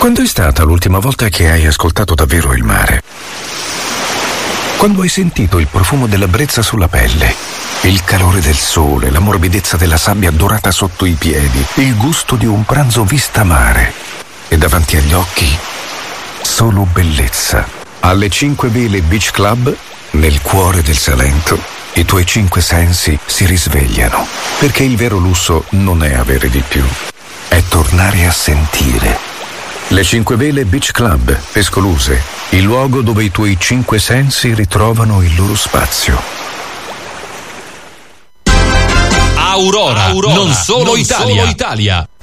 Quando è stata l'ultima volta che hai ascoltato davvero il mare? Quando hai sentito il profumo della brezza sulla pelle, il calore del sole, la morbidezza della sabbia dorata sotto i piedi, il gusto di un pranzo vista mare e davanti agli occhi solo bellezza. Alle 5 Vele Beach Club, nel cuore del Salento, i tuoi 5 sensi si risvegliano, perché il vero lusso non è avere di più, è tornare a sentire. Le 5 Vele Beach Club, Pescoluse, il luogo dove i tuoi 5 sensi ritrovano il loro spazio. Aurora, non solo Italia.